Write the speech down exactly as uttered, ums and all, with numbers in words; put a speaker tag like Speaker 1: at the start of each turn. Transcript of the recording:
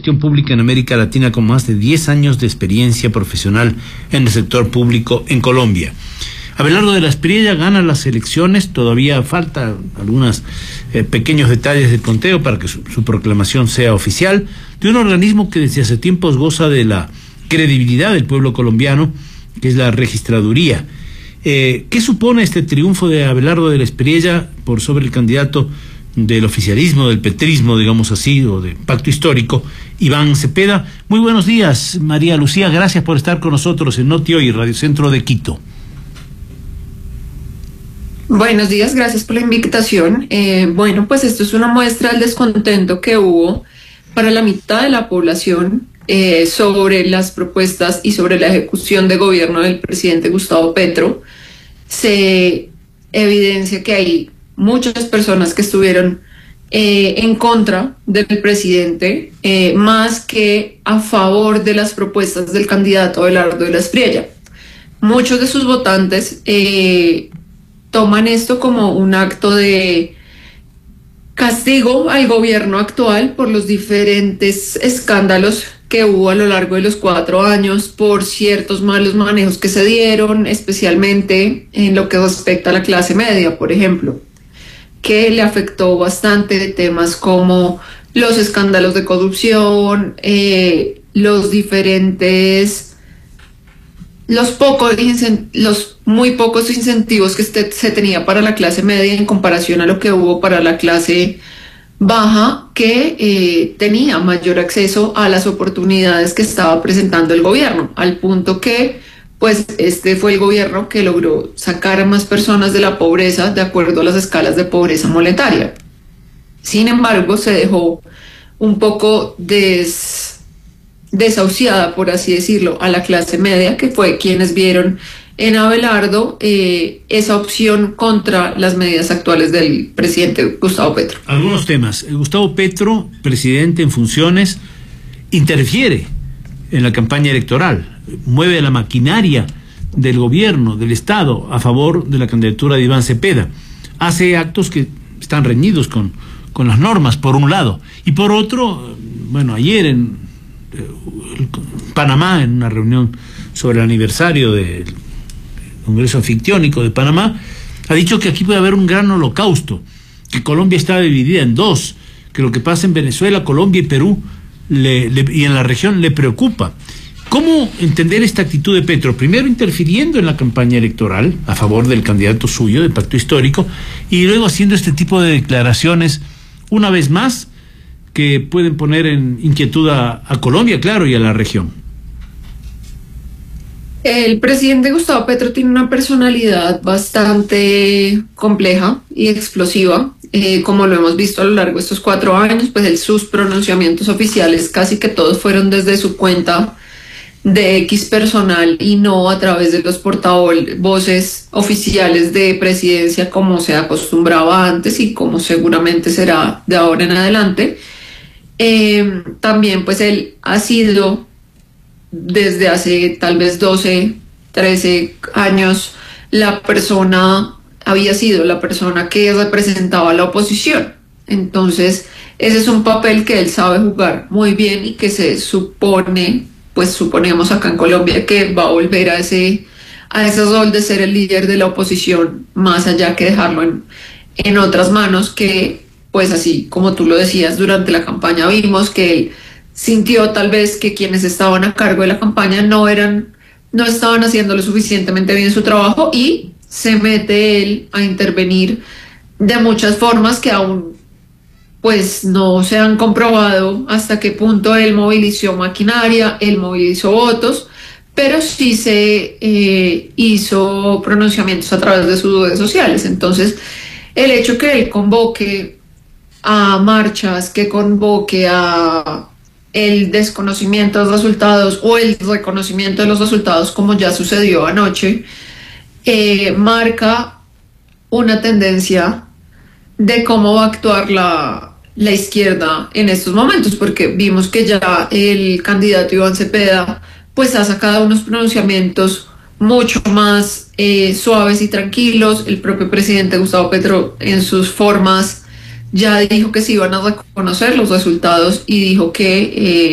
Speaker 1: gestión pública en América Latina con más de diez años de experiencia profesional en el sector público en Colombia. Abelardo de la Espriella gana las elecciones, todavía falta algunos eh, pequeños detalles del conteo para que su, su proclamación sea oficial, de un organismo que desde hace tiempos goza de la credibilidad del pueblo colombiano, que es la Registraduría. Eh, ¿Qué supone este triunfo de Abelardo de la Espriella por sobre el candidato del oficialismo, del petrismo, digamos así, o de Pacto Histórico, Iván Cepeda? Muy buenos días, María Lucía, gracias por estar con nosotros en Noti Hoy, Radio Centro de Quito.
Speaker 2: Buenos días, gracias por la invitación. Eh, bueno, pues esto es una muestra del descontento que hubo para la mitad de la población eh, sobre las propuestas y sobre la ejecución de gobierno del presidente Gustavo Petro. Se evidencia que hay muchas personas que estuvieron eh, en contra del presidente, eh, más que a favor de las propuestas del candidato Abelardo de la Espriella. Muchos de sus votantes eh, toman esto como un acto de castigo al gobierno actual por los diferentes escándalos que hubo a lo largo de los cuatro años, por ciertos malos manejos que se dieron, especialmente en lo que respecta a la clase media, por ejemplo, que le afectó bastante temas como los escándalos de corrupción, eh, los diferentes... Los pocos, los muy pocos incentivos que este, se tenía para la clase media en comparación a lo que hubo para la clase baja, que eh, tenía mayor acceso a las oportunidades que estaba presentando el gobierno, al punto que pues este fue el gobierno que logró sacar a más personas de la pobreza de acuerdo a las escalas de pobreza monetaria. Sin embargo, se dejó un poco des desahuciada, por así decirlo, a la clase media, que fue quienes vieron en Abelardo eh, esa opción contra las medidas actuales del presidente Gustavo Petro.
Speaker 1: Algunos temas. Gustavo Petro, presidente en funciones, interfiere en la campaña electoral, mueve la maquinaria del gobierno, del Estado, a favor de la candidatura de Iván Cepeda. Hace actos que están reñidos con, con las normas, por un lado. Y por otro, bueno, ayer en Panamá, en una reunión sobre el aniversario del Congreso Anfictiónico de Panamá, ha dicho que aquí puede haber un gran holocausto, que Colombia está dividida en dos, que lo que pasa en Venezuela, Colombia y Perú le, le, y en la región le preocupa. ¿Cómo entender esta actitud de Petro? Primero interfiriendo en la campaña electoral a favor del candidato suyo, del Pacto Histórico, y luego haciendo este tipo de declaraciones una vez más que pueden poner en inquietud a, a Colombia, claro, y a la región.
Speaker 2: El presidente Gustavo Petro tiene una personalidad bastante compleja y explosiva, eh, como lo hemos visto a lo largo de estos cuatro años, pues el, sus pronunciamientos oficiales casi que todos fueron desde su cuenta de X personal y no a través de los portavoces oficiales de presidencia como se acostumbraba antes y como seguramente será de ahora en adelante. Eh, también pues él ha sido desde hace tal vez doce, trece años la persona, había sido la persona que representaba a la oposición. Entonces ese es un papel que él sabe jugar muy bien y que se supone, pues suponemos acá en Colombia, que va a volver a ese, a ese rol de ser el líder de la oposición, más allá que dejarlo en, en otras manos que, pues así como tú lo decías, durante la campaña vimos que él sintió tal vez que quienes estaban a cargo de la campaña no eran, no estaban haciendo lo suficientemente bien su trabajo y se mete él a intervenir de muchas formas que aún pues no se han comprobado hasta qué punto él movilizó maquinaria, él movilizó votos, pero sí se eh, hizo pronunciamientos a través de sus redes sociales. Entonces, el hecho que él convoque a marchas, que convoque a el desconocimiento de los resultados o el reconocimiento de los resultados, como ya sucedió anoche, eh, marca una tendencia de cómo va a actuar la, la izquierda en estos momentos, porque vimos que ya el candidato Iván Cepeda pues ha sacado unos pronunciamientos mucho más eh, suaves y tranquilos. El propio presidente Gustavo Petro en sus formas ya dijo que se iban a reconocer los resultados y dijo que eh,